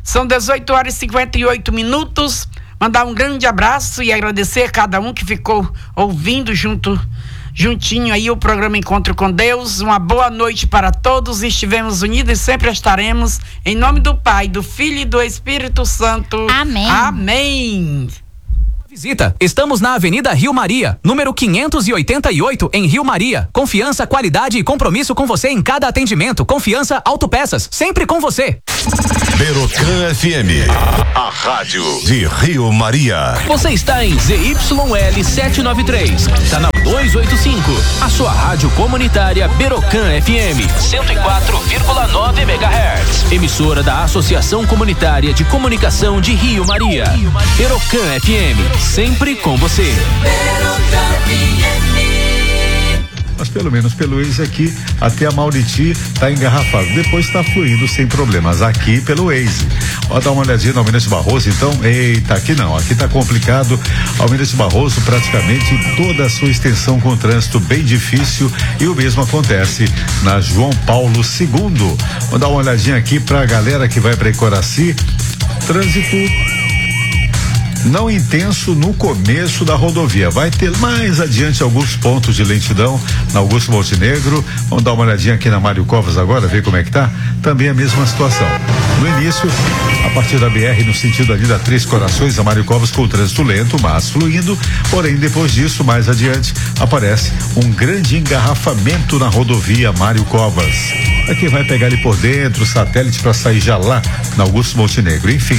São 18h58. Mandar um grande abraço e agradecer a cada um que ficou ouvindo juntinho aí o programa Encontro com Deus. Uma boa noite para todos. Estivemos unidos e sempre estaremos. Em nome do Pai, do Filho e do Espírito Santo. Amém. Amém. Visita, estamos na Avenida Rio Maria, número 588, em Rio Maria. Confiança, qualidade e compromisso com você em cada atendimento. Confiança Autopeças, sempre com você. Berocan FM, a rádio de Rio Maria. Você está em ZYL 793, canal 285, a sua rádio comunitária Berocan FM, 104,9 MHz. Emissora da Associação Comunitária de Comunicação de Rio Maria. Berocan FM, sempre com você. Mas pelo menos pelo Waze aqui, até a Mauriti tá engarrafado. Depois tá fluindo sem problemas. Aqui pelo Waze. Ó, dá uma olhadinha no Almirante Barroso, então. Eita, aqui não. Aqui tá complicado. Almirante Barroso, praticamente toda a sua extensão com trânsito bem difícil. E o mesmo acontece na João Paulo II. Vou dar uma olhadinha aqui pra galera que vai pra Icoraci. Trânsito não intenso no começo da rodovia. Vai ter mais adiante alguns pontos de lentidão na Augusto Montenegro. Vamos dar uma olhadinha aqui na Mário Covas agora, ver como é que tá. Também a mesma situação. No início, a partir da BR, no sentido ali da Três Corações, a Mário Covas com o trânsito lento, mas fluindo. Porém, depois disso, mais adiante, aparece um grande engarrafamento na rodovia Mário Covas. Pra quem vai pegar ali por dentro, o satélite para sair já lá na Augusto Montenegro. Enfim,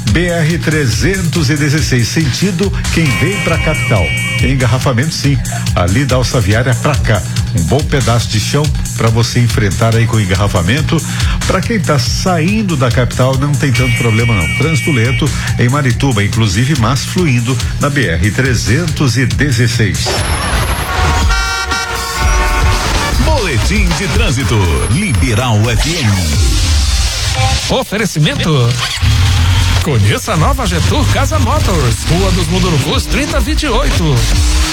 BR-316, sentido quem vem pra capital. Tem engarrafamento sim, ali da Alça Viária pra cá. Um bom pedaço de chão para você enfrentar aí com engarrafamento. Para quem tá saindo da capital não tem tanto problema não. Trânsito lento em Marituba, inclusive, mas fluindo na BR-316. Boletim de trânsito, Liberal FM. Oferecimento. Conheça a nova Getur Casa Motors, Rua dos Mundurucus 3028.